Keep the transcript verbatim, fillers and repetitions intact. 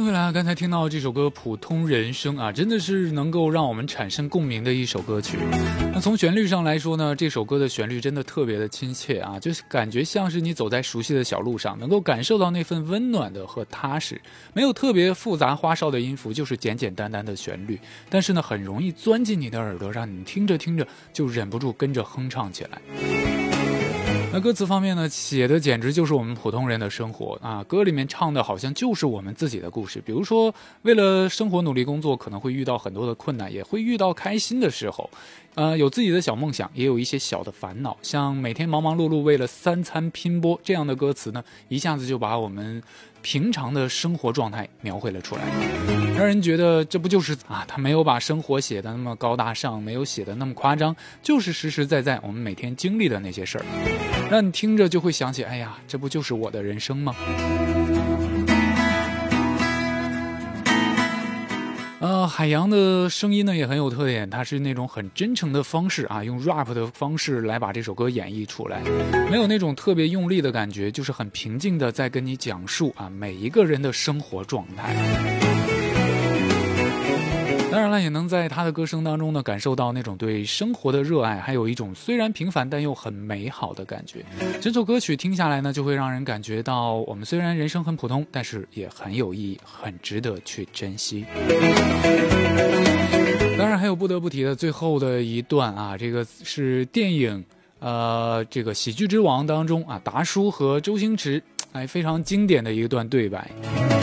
回来，刚才听到这首歌《普通人生》啊，真的是能够让我们产生共鸣的一首歌曲。那从旋律上来说呢，这首歌的旋律真的特别的亲切啊，就是感觉像是你走在熟悉的小路上，能够感受到那份温暖的和踏实。没有特别复杂花哨的音符，就是简简单单的旋律，但是呢，很容易钻进你的耳朵，让你听着听着就忍不住跟着哼唱起来。那歌词方面呢，写的简直就是我们普通人的生活啊！歌里面唱的好像就是我们自己的故事。比如说，为了生活努力工作，可能会遇到很多的困难，也会遇到开心的时候。呃，有自己的小梦想，也有一些小的烦恼。像每天忙忙碌碌为了三餐拼搏这样的歌词呢，一下子就把我们平常的生活状态描绘了出来，让人觉得这不就是啊？他没有把生活写的那么高大上，没有写的那么夸张，就是实实在在我们每天经历的那些事儿，让你听着就会想起，哎呀，这不就是我的人生吗？呃，海洋的声音呢也很有特点，它是那种很真诚的方式啊，用 rap 的方式来把这首歌演绎出来，没有那种特别用力的感觉，就是很平静的在跟你讲述啊每一个人的生活状态。当然了，也能在他的歌声当中呢，感受到那种对生活的热爱，还有一种虽然平凡但又很美好的感觉。整首歌曲听下来呢，就会让人感觉到，我们虽然人生很普通，但是也很有意义，很值得去珍惜。当然还有不得不提的最后的一段啊，这个是电影呃这个喜剧之王当中啊，达叔和周星驰哎非常经典的一段对白。